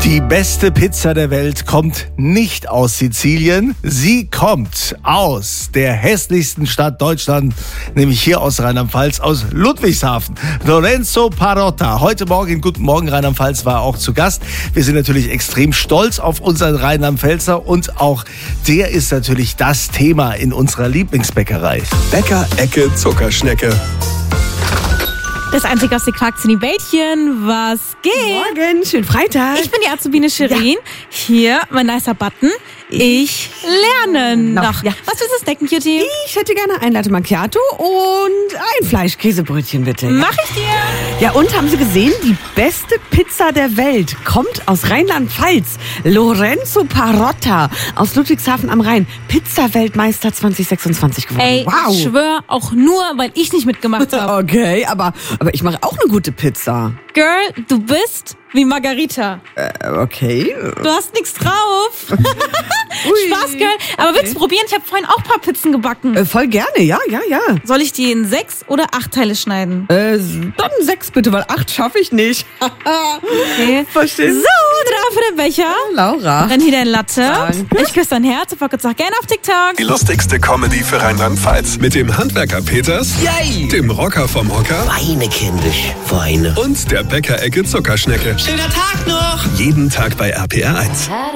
Die beste Pizza der Welt kommt nicht aus Sizilien. Sie kommt aus der hässlichsten Stadt Deutschlands, nämlich hier aus Rheinland-Pfalz, aus Ludwigshafen. Lorenzo Parotta. Heute Morgen in Guten Morgen Rheinland-Pfalz war er auch zu Gast. Wir sind natürlich extrem stolz auf unseren Rheinland-Pfälzer und auch der ist natürlich das Thema in unserer Lieblingsbäckerei. Bäcker-Ecke Zuckerschnecke. Das einzigste Quark-Bällchen, was geht? Morgen, schönen Freitag. Ich bin die Azubine Shirin. Hier, mein nicer Button. Ich lerne noch. Ja. Was willst du snacken, Cutie? Ich hätte gerne ein Latte Macchiato und ein Fleischkäsebrötchen, bitte. Mach ich dir. Ja, und haben Sie gesehen, die beste Pizza der Welt kommt aus Rheinland-Pfalz. Lorenzo Parotta aus Ludwigshafen am Rhein. Pizza-Weltmeister 2026 geworden. Ey, wow. ich schwör, auch nur, weil ich nicht mitgemacht habe. Okay, aber ich mache auch eine gute Pizza. Girl, du bist wie Margarita. Okay. Du hast nichts drauf. Spaß, Girl. Aber willst du probieren? Ich habe vorhin auch ein paar Pizzen gebacken. Voll gerne, ja. Soll ich die in 6 oder 8 Teile schneiden? Dann 6 bitte, weil 8 schaffe ich nicht. Okay. Verstehst du? So, drauf für den Becher. Laura. Dann hier dein Latte. Danke. Ich küsse dein Herz. Folgt uns auch gerne auf TikTok. Die lustigste Comedy für Rheinland-Pfalz. Mit dem Handwerker Peters, Yay! dem Rocker vom Hocker Weine, kindisch, Weine. und der Bäcker-Ecke Zuckerschnecke. Schöner Tag noch! Jeden Tag bei RPR 1.